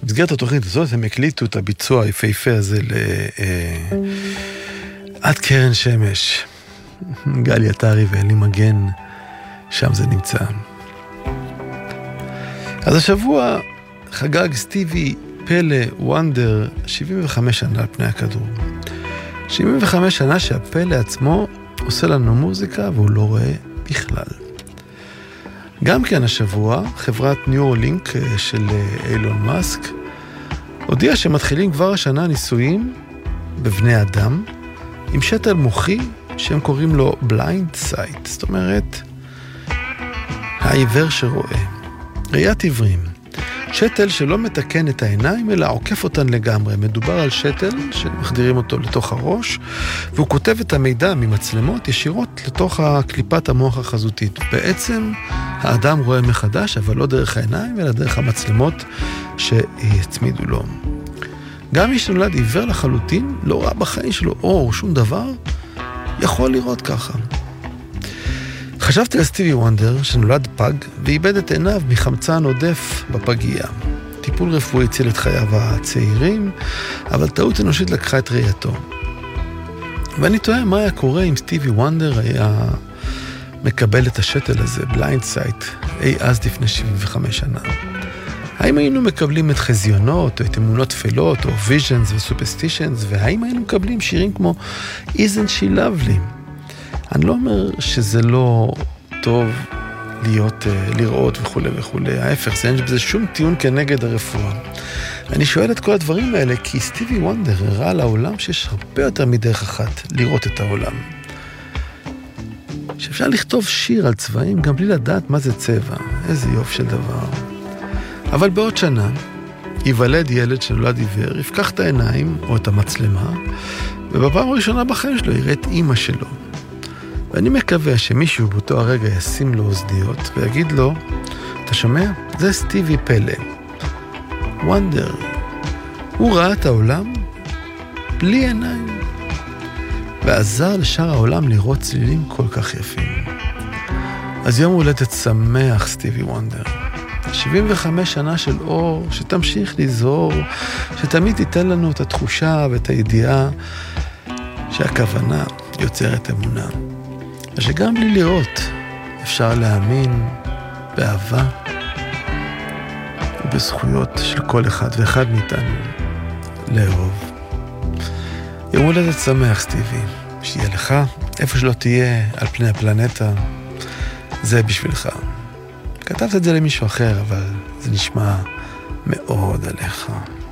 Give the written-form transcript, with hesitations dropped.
במסגרת התוכנית הזאת הם הקליטו את הביצוע היפהפה הזה עד קרן שמש. גלי עטרי ואלי מגן, שם זה נמצא. אז השבוע חגג סטיבי פלא וונדר 75 שנה על פני הכדור. 75 שנה שהפלא עצמו עושה לנו מוזיקה והוא לא רואה בכלל. גם כן השבוע, חברת ניורלינק של אילון מאסק הודיעה שמתחילים כבר השנה ניסויים בבני אדם עם שתל מוחי שהם קוראים לו blind sight, זאת אומרת העיוור שרואה, ראיית עיוורים. שתל שלא מתקן את העיניים אלא עוקף אותן לגמרי. מדובר על שתל שמחדירים אותו לתוך הראש והוא כותב את המידע ממצלמות ישירות לתוך קליפת המוח החזותית. בעצם האדם רואה מחדש אבל לא דרך העיניים אלא דרך המצלמות שיצמידו לו. גם מי שנולד עיוור לחלוטין, לא ראה בחיים שלו אור, שום דבר, יכול לראות ככה. חשבתי על סטיבי וונדר שנולד פג ואיבד את עיניו מחמצן עודף בפגייה. טיפול רפואי הציל את חייו הצעירים, אבל טעות אנושית לקחה את ראייתו. ואני תוהה מה היה קורה אם סטיבי וונדר היה מקבל את השתל הזה, blind sight, אז לפני 75 שנה. האם היינו מקבלים את חזיונות, או את אמונות תפלות, או visions ו-superstitions, והאם היינו מקבלים שירים כמו Isn't She Lovely? אני לא אומר שזה לא טוב לראות וכו' וכו'. ההפך, אין בזה שום טיעון כנגד הרפואה. אני שואל את כל הדברים האלה, כי סטיבי וונדר הראה לעולם שיש הרבה יותר מדרך אחת לראות את העולם. שאפשר לכתוב שיר על צבעים גם בלי לדעת מה זה צבע. איזה יופי של דבר. אבל בעוד שנה, ייוולד ילד שנולד עיוור, יפקח את העיניים או את המצלמה, ובפעם הראשונה בחיים שלו יראה את אמא שלו. ואני מקווה שמישהו באותו הרגע ישים לו אוזניות ויגיד לו, אתה שומע? זה סטיבי פלא. וונדר. הוא ראה את העולם בלי עיניים, ועזר לשאר העולם לראות צלילים כל כך יפים. אז יום הולדת שמח סטיבי וונדר. 75 שנה של אור שתמשיך לזהור, שתמיד תיתן לנו את התחושה ואת הידיעה שהכוונה יוצרת אמונה. ושגם בלי לראות אפשר להאמין באהבה ובזכויות של כל אחד ואחד מאיתנו לאהוב. יום הולדת שמח סטיבי, שיהיה לך איפה שלא תהיה על פני הפלנטה, זה בשבילך. כתבת את זה למישהו אחר אבל זה נשמע מאוד עליך.